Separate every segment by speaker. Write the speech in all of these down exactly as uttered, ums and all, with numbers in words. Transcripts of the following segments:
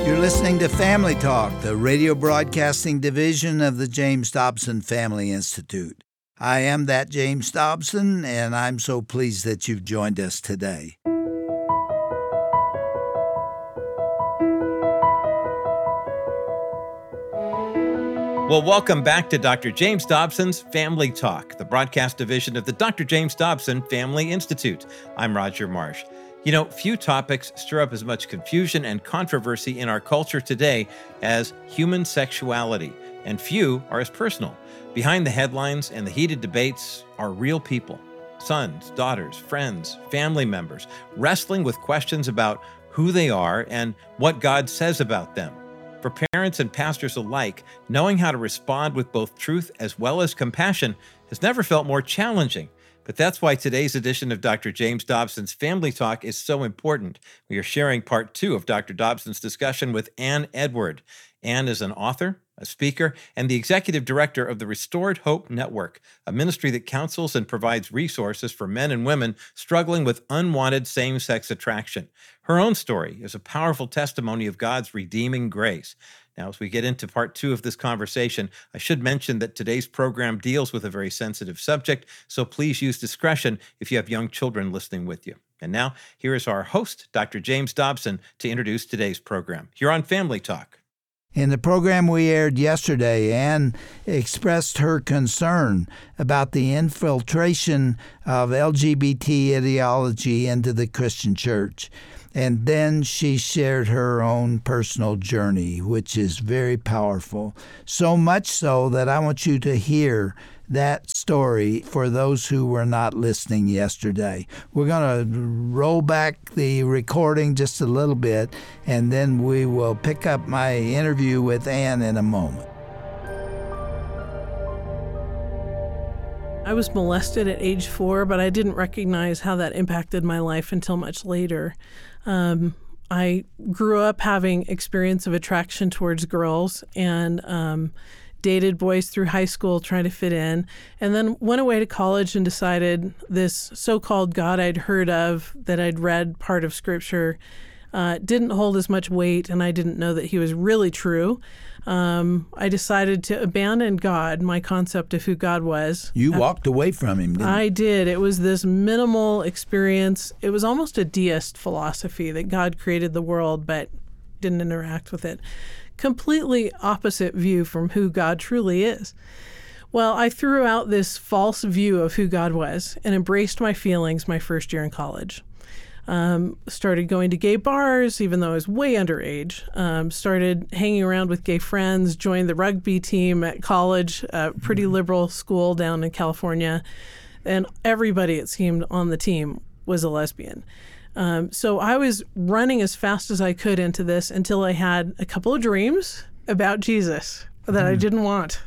Speaker 1: You're listening to Family Talk, the radio broadcasting division of the James Dobson Family Institute. I am that James Dobson, and I'm so pleased that you've joined us today.
Speaker 2: Well, welcome back to Doctor James Dobson's Family Talk, the broadcast division of the Doctor James Dobson Family Institute. I'm Roger Marsh. You know, few topics stir up as much confusion and controversy in our culture today as human sexuality, and few are as personal. Behind the headlines and the heated debates are real people, sons, daughters, friends, family members, wrestling with questions about who they are and what God says about them. For parents and pastors alike, knowing how to respond with both truth as well as compassion has never felt more challenging. But that's why today's edition of Doctor James Dobson's Family Talk is so important. We are sharing part two of Doctor Dobson's discussion with Ann Edward. Ann is an author, a speaker, and the executive director of the Restored Hope Network, a ministry that counsels and provides resources for men and women struggling with unwanted same-sex attraction. Her own story is a powerful testimony of God's redeeming grace. Now, as we get into part two of this conversation, I should mention that today's program deals with a very sensitive subject, so please use discretion if you have young children listening with you. And now, here is our host, Doctor James Dobson, to introduce today's program. You're on Family Talk.
Speaker 1: In the program we aired yesterday, Ann expressed her concern about the infiltration of L G B T ideology into the Christian church. And then she shared her own personal journey, which is very powerful. So much so that I want you to hear that story for those who were not listening yesterday. We're going to roll back the recording just a little bit, and then we will pick up my interview with Ann in a moment.
Speaker 3: I was molested at age four, but I didn't recognize how that impacted my life until much later. Um, I grew up having experience of attraction towards girls and um, dated boys through high school trying to fit in, and then went away to college and decided this so-called God I'd heard of, that I'd read part of Scripture, uh, didn't hold as much weight, and I didn't know that he was really true. Um, I decided to abandon God, my concept of who God was.
Speaker 1: You walked away from him, didn't you?
Speaker 3: I did. It was this minimal experience. It was almost a deist philosophy that God created the world but didn't interact with it. Completely opposite view from who God truly is. Well, I threw out this false view of who God was and embraced my feelings my first year in college. Um, started going to gay bars, even though I was way underage. Um, started hanging around with gay friends, joined the rugby team at college, a pretty liberal school down in California. And everybody, it seemed, on the team was a lesbian. Um, so I was running as fast as I could into this until I had a couple of dreams about Jesus that I didn't want.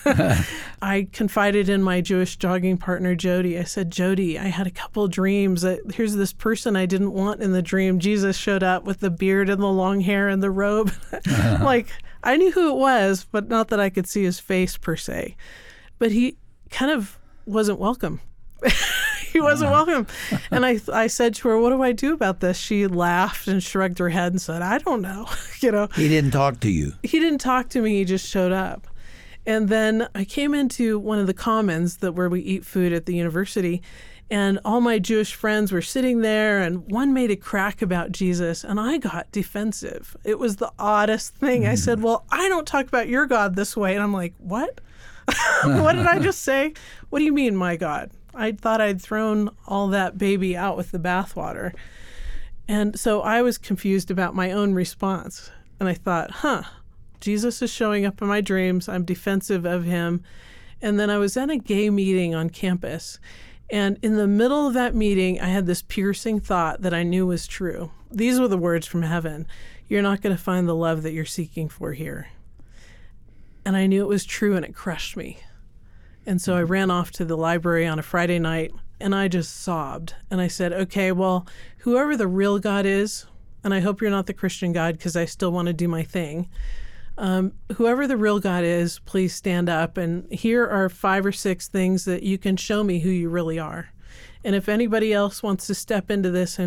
Speaker 3: I confided in my Jewish jogging partner, Jody. I said, Jody, I had a couple of dreams that here's this person I didn't want in the dream. Jesus showed up with the beard and the long hair and the robe. Like, I knew who it was, but not that I could see his face per se. But he kind of wasn't welcome. He wasn't welcome. And I I said to her, what do I do about this? She laughed and shrugged her head and said, I don't know. You know,
Speaker 1: he didn't talk to you.
Speaker 3: He didn't talk to me. He just showed up. And then I came into one of the commons that where we eat food at the university, and all my Jewish friends were sitting there, and one made a crack about Jesus, and I got defensive. It was the oddest thing. Mm. I said, well, I don't talk about your God this way. And I'm like, what? What did I just say? What do you mean, my God? I thought I'd thrown all that baby out with the bathwater. And so I was confused about my own response. And I thought, huh, Jesus is showing up in my dreams. I'm defensive of him. And then I was at a gay meeting on campus. And in the middle of that meeting, I had this piercing thought that I knew was true. These were the words from heaven. You're not going to find the love that you're seeking for here. And I knew it was true, and it crushed me. And so I ran off to the library on a Friday night, and I just sobbed. And I said, okay, well, whoever the real God is, and I hope you're not the Christian God because I still want to do my thing. Um, whoever the real God is, please stand up. And here are five or six things that you can show me who you really are. And if anybody else wants to step into this and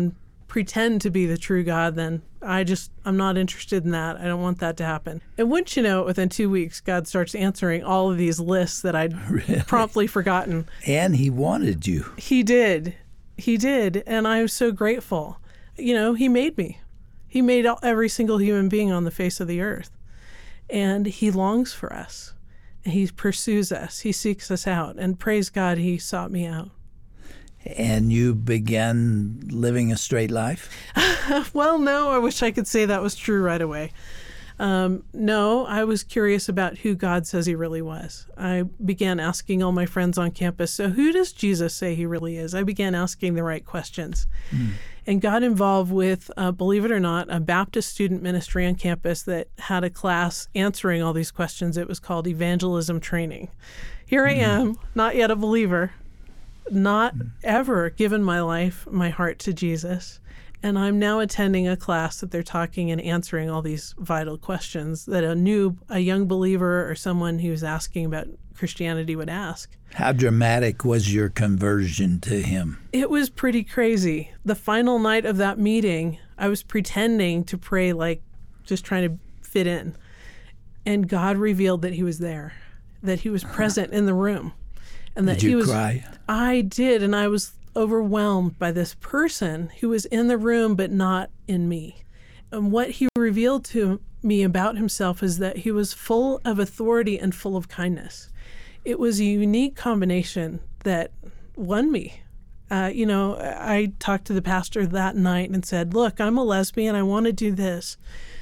Speaker 3: pretend to be the true God, then I just, I'm not interested in that. I don't want that to happen. And wouldn't you know, within two weeks, God starts answering all of these lists that I'd really? promptly forgotten.
Speaker 1: And he wanted you.
Speaker 3: He did. He did. And I'm so grateful. You know, he made me. He made all, every single human being on the face of the earth. And he longs for us. And he pursues us. He seeks us out. And praise God, he sought me out.
Speaker 1: And you began living a straight life?
Speaker 3: Well, no, I wish I could say that was true right away. Um, no, I was curious about who God says he really was. I began asking all my friends on campus, so who does Jesus say he really is? I began asking the right questions. Mm. And got involved with, uh, believe it or not, a Baptist student ministry on campus that had a class answering all these questions. It was called Evangelism Training. Here I am, mm. not yet a believer, not ever given my life, my heart to Jesus. And I'm now attending a class that they're talking and answering all these vital questions that a new, a young believer or someone who's asking about Christianity would ask.
Speaker 1: How dramatic was your conversion to him?
Speaker 3: It was pretty crazy. The final night of that meeting, I was pretending to pray, like just trying to fit in. And God revealed that he was there, that he was present in the room. And that
Speaker 1: did you
Speaker 3: he was,
Speaker 1: cry?
Speaker 3: I did, and I was overwhelmed by this person who was in the room but not in me. And what he revealed to me about himself is that he was full of authority and full of kindness. It was a unique combination that won me. Uh, you know, I talked to the pastor that night and said, look, I'm a lesbian. I want to do this.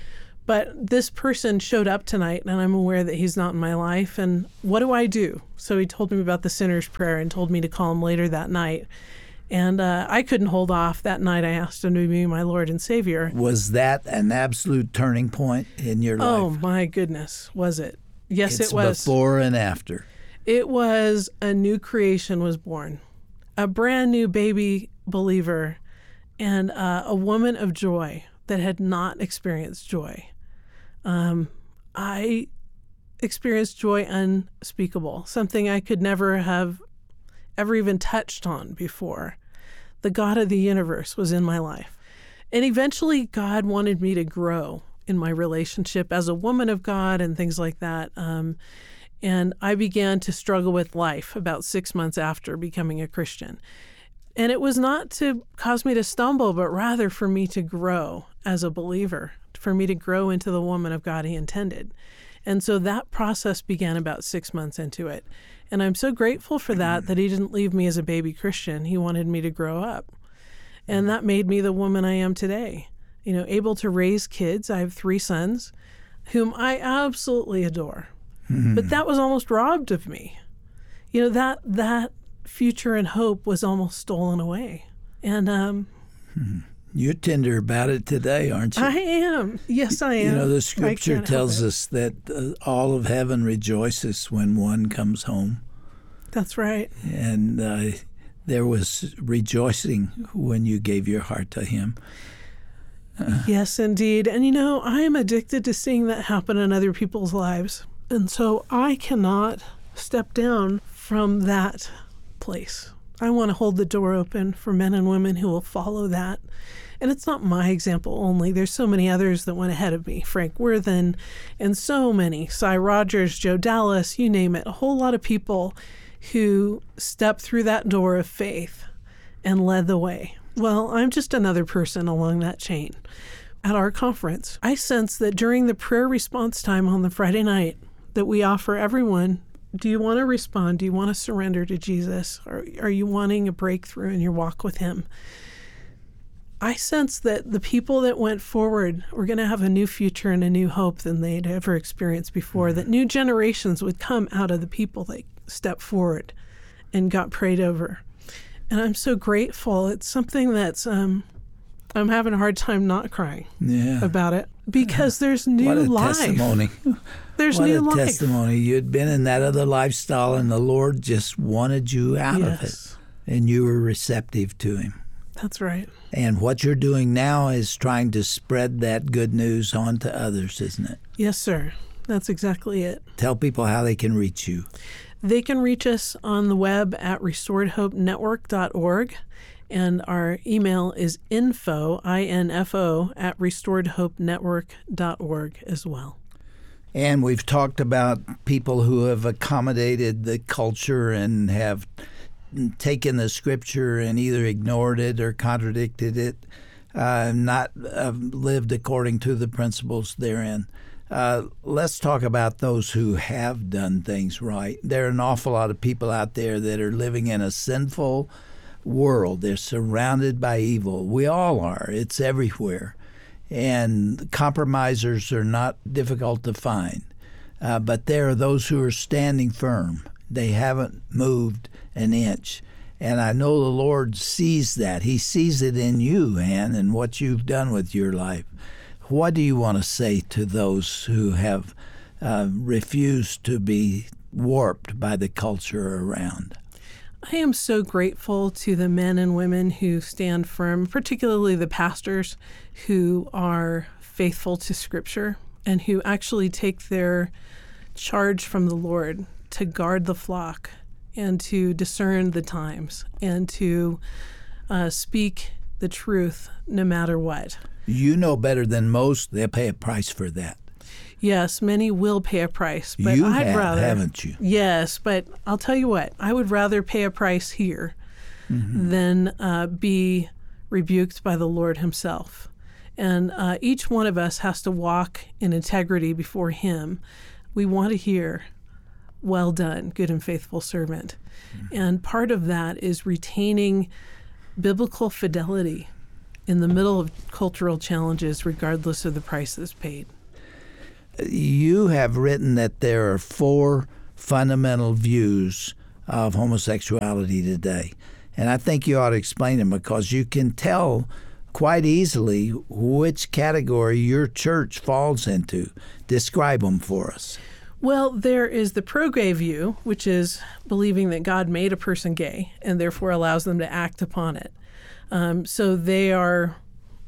Speaker 3: But this person showed up tonight, and I'm aware that he's not in my life. And what do I do? So he told me about the sinner's prayer and told me to call him later that night. And uh, I couldn't hold off. That night I asked him to be my Lord and Savior.
Speaker 1: Was that an absolute turning point in your life?
Speaker 3: Oh, my goodness, was it? Yes,
Speaker 1: it's
Speaker 3: it was.
Speaker 1: Before and after.
Speaker 3: It was a new creation was born, a brand new baby believer, and uh, a woman of joy that had not experienced joy. Um, I experienced joy unspeakable, something I could never have ever even touched on before. The God of the universe was in my life. And eventually God wanted me to grow in my relationship as a woman of God and things like that. Um, and I began to struggle with life about six months after becoming a Christian. And it was not to cause me to stumble, but rather for me to grow as a believer, for me to grow into the woman of God he intended. And so that process began about six months into it. And I'm so grateful for that, that he didn't leave me as a baby Christian. He wanted me to grow up. And that made me the woman I am today. You know, able to raise kids. I have three sons whom I absolutely adore. Mm-hmm. But that was almost robbed of me. You know, that that future and hope was almost stolen away. And um,
Speaker 1: mm-hmm. You're tender about it today, aren't you?
Speaker 3: I am. Yes, I am.
Speaker 1: You know, the scripture tells us that uh, all of heaven rejoices when one comes home.
Speaker 3: That's right.
Speaker 1: And uh, there was rejoicing when you gave your heart to him. Uh,
Speaker 3: yes, indeed. And, you know, I am addicted to seeing that happen in other people's lives. And so I cannot step down from that place. I want to hold the door open for men and women who will follow that. And it's not my example only. There's so many others that went ahead of me. Frank Worthen and so many. Cy Rogers, Joe Dallas, you name it. A whole lot of people who stepped through that door of faith and led the way. Well, I'm just another person along that chain. At our conference, I sense that during the prayer response time on the Friday night that we offer everyone, do you want to respond? Do you want to surrender to Jesus? Or are you wanting a breakthrough in your walk with him? I sense that the people that went forward were going to have a new future and a new hope than they'd ever experienced before, mm-hmm. that new generations would come out of the people that stepped forward and got prayed over. And I'm so grateful. It's something that's, um, I'm having a hard time not crying
Speaker 1: yeah.
Speaker 3: about it because there's new
Speaker 1: what a
Speaker 3: life.
Speaker 1: Testimony.
Speaker 3: There's
Speaker 1: what
Speaker 3: new
Speaker 1: a
Speaker 3: life.
Speaker 1: testimony. You'd been in that other lifestyle and the Lord just wanted you out
Speaker 3: yes.
Speaker 1: of it. And you were receptive to him.
Speaker 3: That's right.
Speaker 1: And what you're doing now is trying to spread that good news on to others, isn't it?
Speaker 3: Yes, sir. That's exactly it.
Speaker 1: Tell people how they can reach you.
Speaker 3: They can reach us on the web at restored hope network dot org. And our email is info, I N F O, at restored hope network dot org as well.
Speaker 1: And we've talked about people who have accommodated the culture and have taken the Scripture and either ignored it or contradicted it, uh, not uh, lived according to the principles therein. Uh, let's talk about those who have done things right. There are an awful lot of people out there that are living in a sinful world. They're surrounded by evil. We all are. It's everywhere. And compromisers are not difficult to find. Uh, but there are those who are standing firm. They haven't moved an inch. And I know the Lord sees that. He sees it in you, Ann, and what you've done with your life. What do you want to say to those who have uh, refused to be warped by the culture around?
Speaker 3: I am so grateful to the men and women who stand firm, particularly the pastors who are faithful to Scripture and who actually take their charge from the Lord to guard the flock and to discern the times and to uh, speak the truth no matter what.
Speaker 1: You know better than most, they'll pay a price for that.
Speaker 3: Yes, many will pay a price, but
Speaker 1: you
Speaker 3: I'd
Speaker 1: have,
Speaker 3: rather,
Speaker 1: haven't you?
Speaker 3: Yes, but I'll tell you what, I would rather pay a price here mm-hmm. than uh, be rebuked by the Lord himself. And uh, each one of us has to walk in integrity before him. We want to hear, well done, good and faithful servant. Mm-hmm. And part of that is retaining biblical fidelity in the middle of cultural challenges, regardless of the price that's paid.
Speaker 1: You have written that there are four fundamental views of homosexuality today. And I think you ought to explain them because you can tell quite easily which category your church falls into. Describe them for us.
Speaker 3: Well, there is the pro-gay view, which is believing that God made a person gay and therefore allows them to act upon it. Um, so they are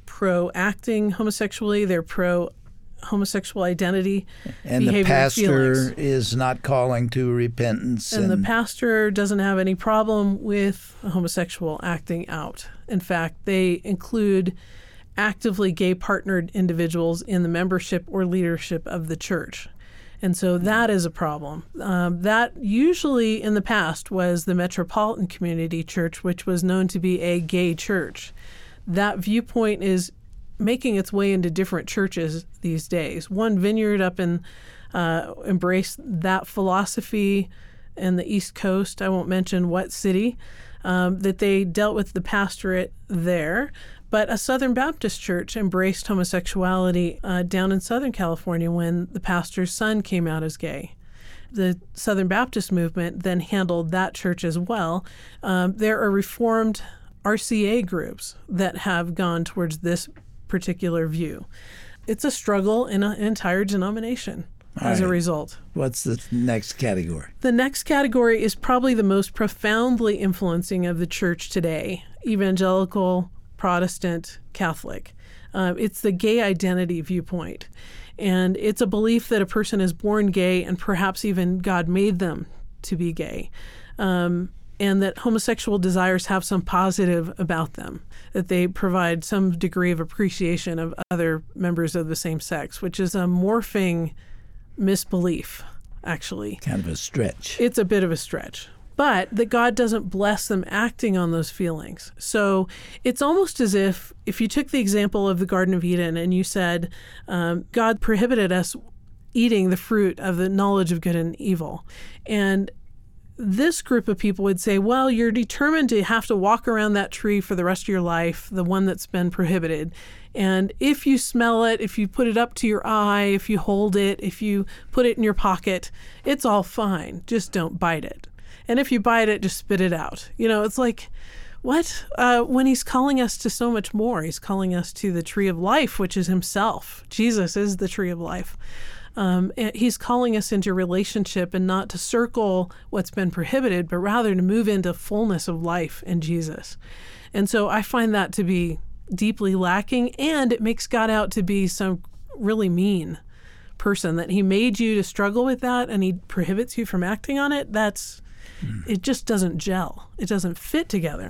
Speaker 3: pro-acting homosexually, they're pro-homosexual identity,
Speaker 1: and the pastor is not calling to repentance.
Speaker 3: And, and the pastor doesn't have any problem with a homosexual acting out. In fact, they include actively gay-partnered individuals in the membership or leadership of the church. And so that is a problem. Um, that usually in the past was the Metropolitan Community Church, which was known to be a gay church. That viewpoint is making its way into different churches these days. One Vineyard up in uh, embraced that philosophy in the East Coast. I won't mention what city, um, that they dealt with the pastorate there. But a Southern Baptist church embraced homosexuality uh, down in Southern California when the pastor's son came out as gay. The Southern Baptist movement then handled that church as well. Um, there are Reformed R C A groups that have gone towards this particular view. It's a struggle in an entire denomination
Speaker 1: All
Speaker 3: as
Speaker 1: right.
Speaker 3: a result.
Speaker 1: What's the next category?
Speaker 3: The next category is probably the most profoundly influencing of the church today, evangelical, Protestant, Catholic. Uh, it's the gay identity viewpoint. And it's a belief that a person is born gay and perhaps even God made them to be gay. Um, and that homosexual desires have some positive about them, that they provide some degree of appreciation of other members of the same sex, which is a morphing misbelief, actually.
Speaker 1: Kind of a stretch.
Speaker 3: It's a bit of a stretch. But that God doesn't bless them acting on those feelings. So it's almost as if, if you took the example of the Garden of Eden and you said, um, God prohibited us eating the fruit of the knowledge of good and evil. And this group of people would say, well, you're determined to have to walk around that tree for the rest of your life, the one that's been prohibited. And if you smell it, if you put it up to your eye, if you hold it, if you put it in your pocket, it's all fine. Just don't bite it. And if you bite it, just spit it out. You know, it's like, what? Uh, when he's calling us to so much more, he's calling us to the tree of life, which is himself. Jesus is the tree of life. Um, and he's calling us into relationship and not to circle what's been prohibited, but rather to move into fullness of life in Jesus. And so I find that to be deeply lacking, and it makes God out to be some really mean person, that he made you to struggle with that and he prohibits you from acting on it. That's, mm. It just doesn't gel. It doesn't fit together.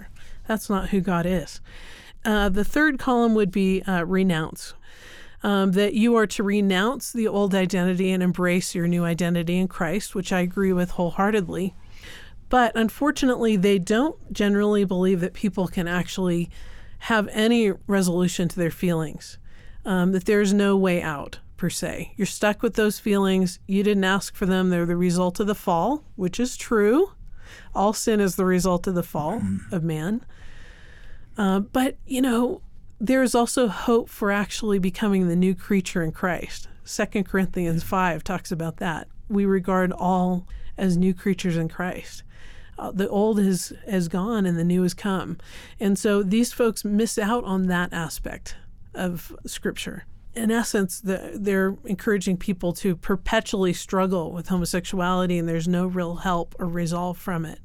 Speaker 3: That's not who God is. Uh, the third column would be uh, renounce. Um, that you are to renounce the old identity and embrace your new identity in Christ, which I agree with wholeheartedly. But unfortunately, they don't generally believe that people can actually have any resolution to their feelings, um, that there's no way out, per se. You're stuck with those feelings. You didn't ask for them. They're the result of the fall, which is true. All sin is the result of the fall of man. Uh, but, you know, there is also hope for actually becoming the new creature in Christ. Second Corinthians five talks about that. We regard all as new creatures in Christ. Uh, the old is, is gone and the new has come. And so these folks miss out on that aspect of Scripture. In essence, the, they're encouraging people to perpetually struggle with homosexuality, and there's no real help or resolve from it.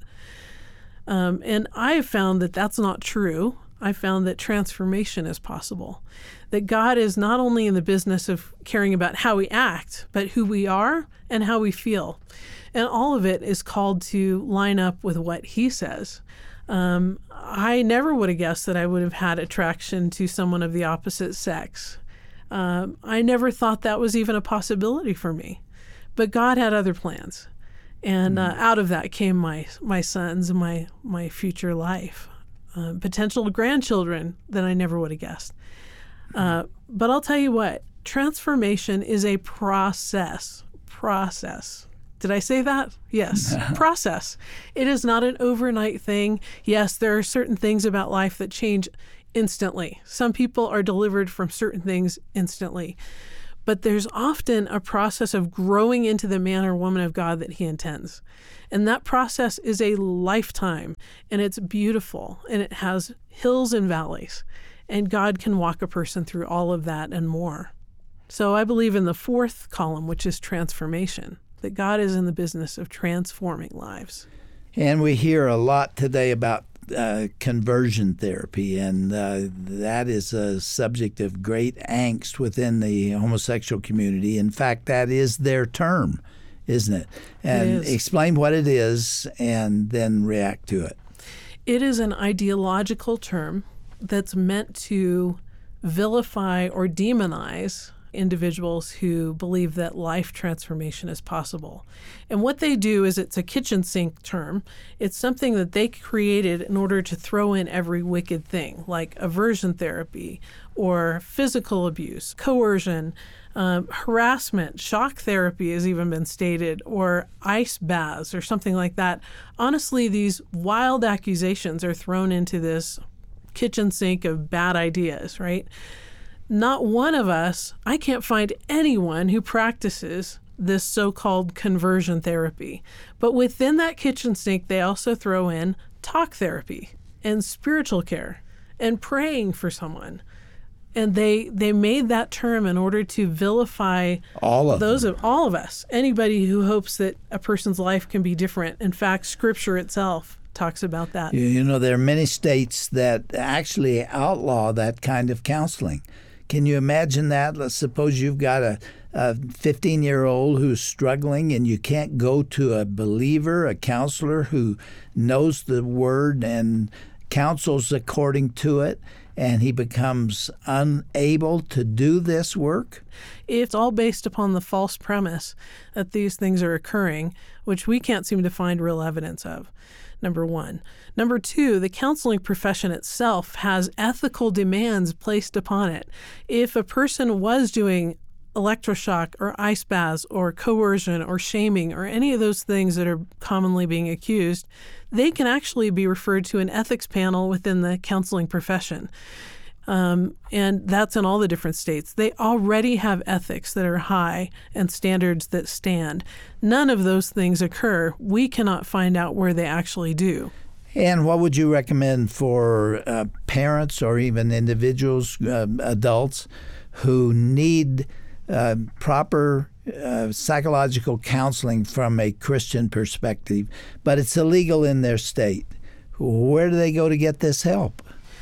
Speaker 3: Um, and I have found that that's not true. I found that transformation is possible, that God is not only in the business of caring about how we act, but who we are and how we feel. And all of it is called to line up with what he says. Um, I never would have guessed that I would have had attraction to someone of the opposite sex. Um, I never thought that was even a possibility for me. But God had other plans. And uh, out of that came my my sons and my, my future life. Uh, potential grandchildren that I never would have guessed. Uh, but I'll tell you what, transformation is a process. Process. Did I say that? Yes. Process. It is not an overnight thing. Yes, there are certain things about life that change instantly. Some people are delivered from certain things instantly. But there's often a process of growing into the man or woman of God that he intends. And that process is a lifetime, and it's beautiful, and it has hills and valleys. And God can walk a person through all of that and more. So I believe in the fourth column, which is transformation, that God is in the business of transforming lives.
Speaker 1: And we hear a lot today about Uh, conversion therapy, and uh, that is a subject of great angst within the homosexual community. In fact, that is their term, isn't it? And
Speaker 3: it is.
Speaker 1: Explain what it is and then react to it.
Speaker 3: It is an ideological term that's meant to vilify or demonize individuals who believe that life transformation is possible. And what they do is, it's a kitchen sink term. It's something that they created in order to throw in every wicked thing, like aversion therapy or physical abuse, coercion, um, harassment, shock therapy has even been stated, or ice baths or something like that. Honestly, these wild accusations are thrown into this kitchen sink of bad ideas, right? Not one of us, I can't find anyone who practices this so-called conversion therapy. But within that kitchen sink, they also throw in talk therapy and spiritual care and praying for someone. And they they made that term in order to vilify
Speaker 1: all of
Speaker 3: those
Speaker 1: them.
Speaker 3: of all of us, anybody who hopes that a person's life can be different. In fact, Scripture itself talks about that.
Speaker 1: You know, there are many states that actually outlaw that kind of counseling. Can you imagine that? Let's suppose you've got a, a fifteen-year-old who's struggling, and you can't go to a believer, a counselor who knows the Word and counsels according to it, and he becomes unable to do this work?
Speaker 3: It's all based upon the false premise that these things are occurring, which we can't seem to find real evidence of. Number one. Number two, the counseling profession itself has ethical demands placed upon it. If a person was doing electroshock or ice baths or coercion or shaming or any of those things that are commonly being accused, they can actually be referred to an ethics panel within the counseling profession. Um, and that's in all the different states. They already have ethics that are high and standards that stand. None of those things occur. We cannot find out where they actually do.
Speaker 1: And what would you recommend for uh, parents or even individuals, uh, adults, who need uh, proper uh, psychological counseling from a Christian perspective, but it's illegal in their state? Where do they go to get this help?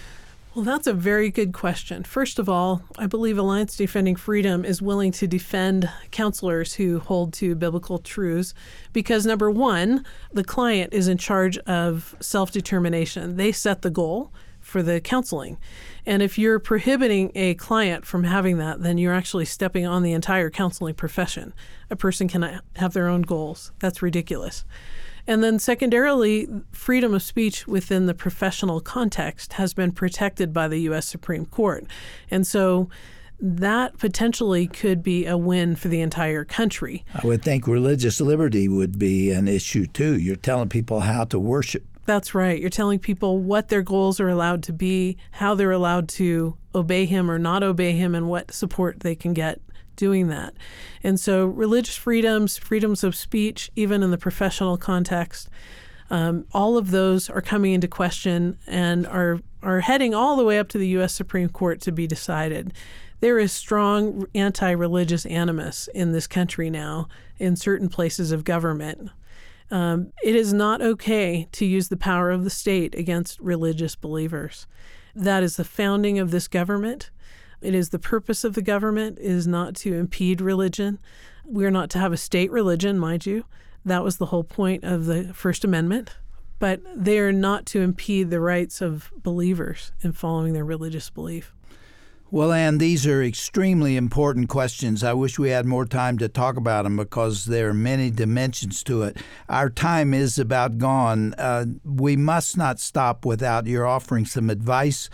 Speaker 3: Well, that's a very good question. First of all, I believe Alliance Defending Freedom is willing to defend counselors who hold to biblical truths because, number one, the client is in charge of self-determination. They set the goal for the counseling. And if you're prohibiting a client from having that, then you're actually stepping on the entire counseling profession. A person cannot have their own goals. That's ridiculous. And then secondarily, freedom of speech within the professional context has been protected by the U S Supreme Court. And so that potentially could be a win for the entire country.
Speaker 1: I would think religious liberty would be an issue too. You're telling people how to worship.
Speaker 3: That's right. You're telling people what their goals are allowed to be, how they're allowed to obey him or not obey him, and what support they can get doing that. And so religious freedoms, freedoms of speech, even in the professional context, um, all of those are coming into question and are, are heading all the way up to the U S Supreme Court to be decided. There is strong anti-religious animus in this country now in certain places of government. Um, it is not okay to use the power of the state against religious believers. That is the founding of this government. It is the purpose of the government is not to impede religion. We're not to have a state religion, mind you. That was the whole point of the First Amendment. But they are not to impede the rights of believers in following their religious belief.
Speaker 1: Well, Ann, these are extremely important questions. I wish we had more time to talk about them because there are many dimensions to it. Our time is about gone. Uh, we must not stop without your offering some advice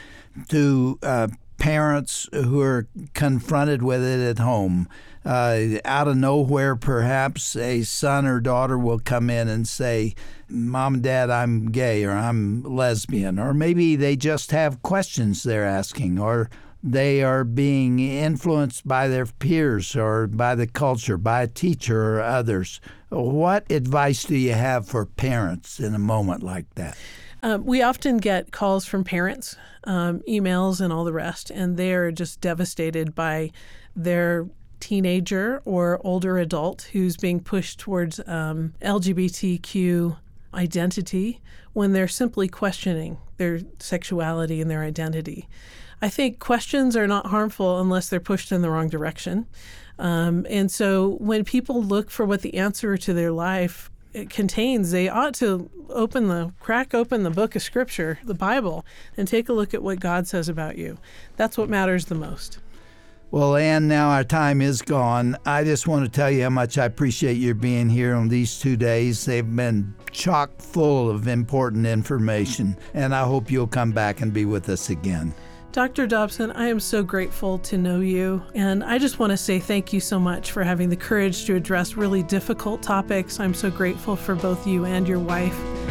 Speaker 1: to uh, parents who are confronted with it at home. Uh, out of nowhere, perhaps a son or daughter will come in and say, Mom and Dad, I'm gay or I'm lesbian. Or maybe they just have questions they're asking, or they are being influenced by their peers or by the culture, by a teacher or others. What advice do you have for parents in a moment like that?
Speaker 3: Uh, we often get calls from parents, um, emails and all the rest, and they're just devastated by their teenager or older adult who's being pushed towards um, L G B T Q identity when they're simply questioning their sexuality and their identity. I think questions are not harmful unless they're pushed in the wrong direction. Um, and so when people look for what the answer to their life it contains, they ought to open the, crack open the book of Scripture, the Bible, and take a look at what God says about you. That's what matters the most.
Speaker 1: Well, Ann, now our time is gone. I just want to tell you how much I appreciate your being here on these two days. They've been chock full of important information, and I hope you'll come back and be with us again.
Speaker 3: Doctor Dobson, I am so grateful to know you, and I just want to say thank you so much for having the courage to address really difficult topics. I'm so grateful for both you and your wife.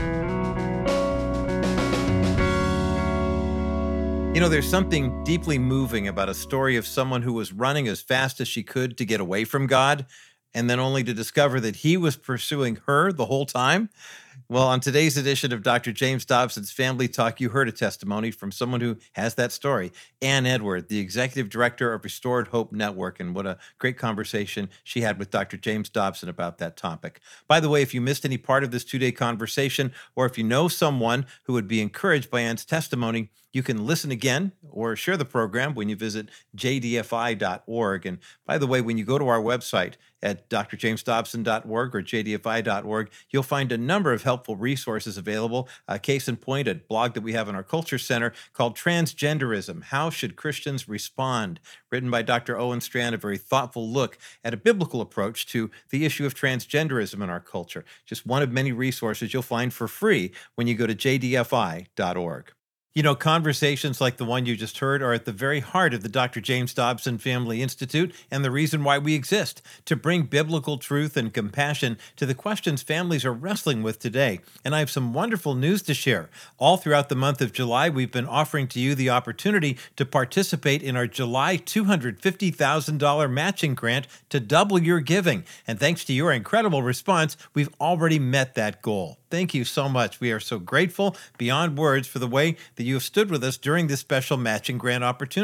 Speaker 2: You know, there's something deeply moving about a story of someone who was running as fast as she could to get away from God, and then only to discover that he was pursuing her the whole time. Well, on today's edition of Doctor James Dobson's Family Talk, you heard a testimony from someone who has that story, Ann Edward, the Executive Director of Restored Hope Network, and what a great conversation she had with Doctor James Dobson about that topic. By the way, if you missed any part of this two-day conversation, or if you know someone who would be encouraged by Ann's testimony, you can listen again or share the program when you visit j d f i dot org. And by the way, when you go to our website at d r james dobson dot org or j d f i dot org, you'll find a number of helpful resources available. Uh, case in point, a blog that we have in our Culture Center called Transgenderism, How Should Christians Respond? Written by Doctor Owen Strand, a very thoughtful look at a biblical approach to the issue of transgenderism in our culture. Just one of many resources you'll find for free when you go to j d f i dot org. You know, conversations like the one you just heard are at the very heart of the Doctor James Dobson Family Institute and the reason why we exist, to bring biblical truth and compassion to the questions families are wrestling with today. And I have some wonderful news to share. All throughout the month of July, we've been offering to you the opportunity to participate in our July two hundred fifty thousand dollars matching grant to double your giving. And thanks to your incredible response, we've already met that goal. Thank you so much. We are so grateful beyond words for the way that you have stood with us during this special matching grant opportunity.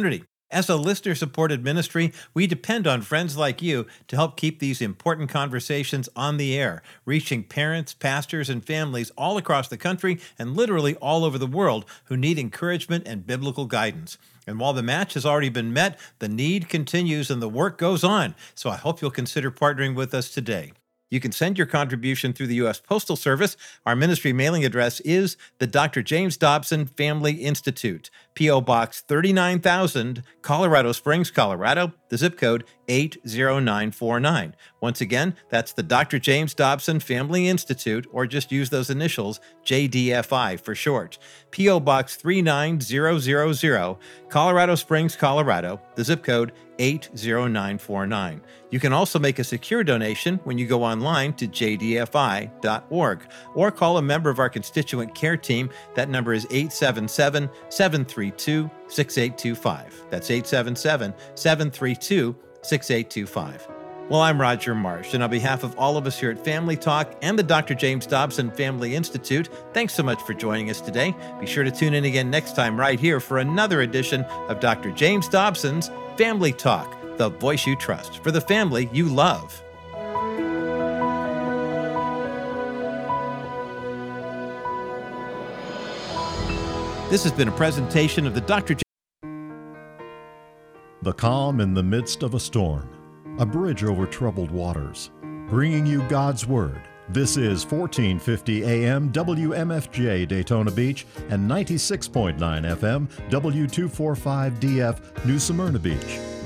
Speaker 2: As a listener-supported ministry, we depend on friends like you to help keep these important conversations on the air, reaching parents, pastors, and families all across the country and literally all over the world who need encouragement and biblical guidance. And while the match has already been met, the need continues and the work goes on. So I hope you'll consider partnering with us today. You can send your contribution through the U S Postal Service. Our ministry mailing address is the Doctor James Dobson Family Institute, P O. Box thirty-nine thousand, Colorado Springs, Colorado, the zip code eight zero nine four nine. Once again, that's the Doctor James Dobson Family Institute, or just use those initials, J D F I for short. P O. Box three nine zero zero zero, Colorado Springs, Colorado, the zip code eight zero nine four nine. You can also make a secure donation when you go online to j d f i dot org or call a member of our constituent care team. That number is eight seven seven, seven three two, six eight two five. That's eight seven seven, seven three two, six eight two five. Well, I'm Roger Marsh, and on behalf of all of us here at Family Talk and the Doctor James Dobson Family Institute, thanks so much for joining us today. Be sure to tune in again next time right here for another edition of Doctor James Dobson's Family Talk, the voice you trust for the family you love. This has been a presentation of the Doctor
Speaker 4: The calm in the midst of a storm, a bridge over troubled waters, bringing you God's Word. This is fourteen fifty A M W M F J Daytona Beach and ninety-six point nine F M W two forty-five D F New Smyrna Beach.